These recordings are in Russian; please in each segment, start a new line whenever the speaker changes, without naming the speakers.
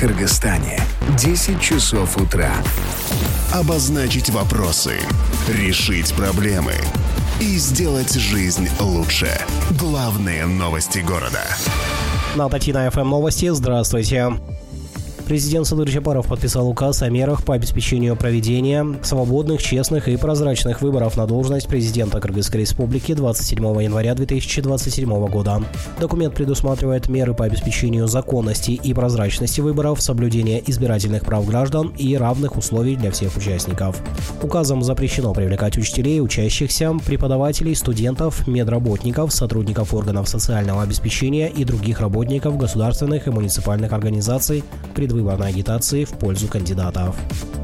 Кыргызстане. 10 часов утра. Обозначить вопросы, решить проблемы и сделать жизнь лучше. Главные новости города.
На Татина ФМ новости. Здравствуйте. Президент Садыр Жапаров подписал указ о мерах по обеспечению проведения свободных, честных и прозрачных выборов на должность президента Кыргызской Республики 27 января 2027 года. Документ предусматривает меры по обеспечению законности и прозрачности выборов, соблюдения избирательных прав граждан и равных условий для всех участников. Указом запрещено привлекать учителей, учащихся, преподавателей, студентов, медработников, сотрудников органов социального обеспечения и других работников государственных и муниципальных организаций предвыборной агитации в пользу кандидатов.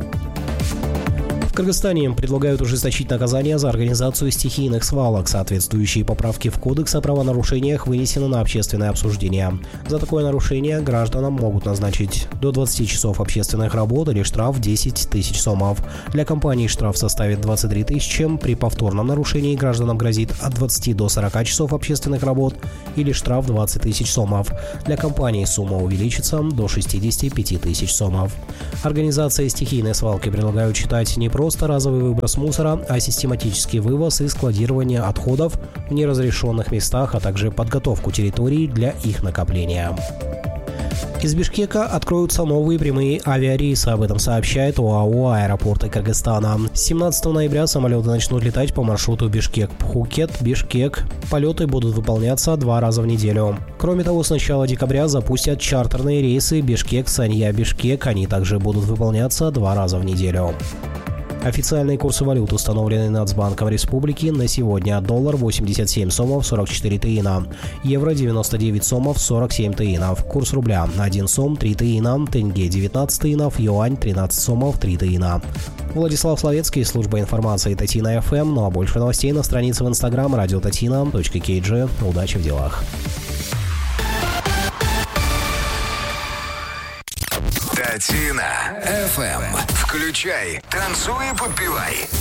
В Кыргызстане предлагают ужесточить наказание за организацию стихийных свалок. Соответствующие поправки в Кодекс о правонарушениях вынесены на общественное обсуждение. За такое нарушение гражданам могут назначить до 20 часов общественных работ или штраф 10 тысяч сомов. Для компаний штраф составит 23 тысячи. При повторном нарушении гражданам грозит от 20 до 40 часов общественных работ или штраф 20 тысяч сомов. Для компаний сумма увеличится до 65 тысяч сомов. Организация стихийной свалки предлагают считать не просто разовый выброс мусора, а систематический вывоз и складирование отходов в неразрешенных местах, а также подготовку территорий для их накопления. Из Бишкека откроются новые прямые авиарейсы, об этом сообщает ОАО «Аэропорты Кыргызстана». С 17 ноября самолеты начнут летать по маршруту Бишкек-Пхукет, Бишкек. Полеты будут выполняться 2 раза в неделю. Кроме того, с начала декабря запустят чартерные рейсы Бишкек-Санья-Бишкек. Они также будут выполняться 2 раза в неделю. Официальные курсы валют установлены Нацбанком Республики на сегодня. Доллар 87 сомов 44 тыина, евро 99 сомов 47 тыинов, курс рубля 1 сом 3 тыина, тенге 19 тыинов, юань 13 сомов 3 тыина. Владислав Славецкий, служба информации Татина ФМ. Ну а больше новостей на странице в Instagram radiotatina.kg. Удачи в делах.
Татина ФМ. Включай, танцуй и подпевай.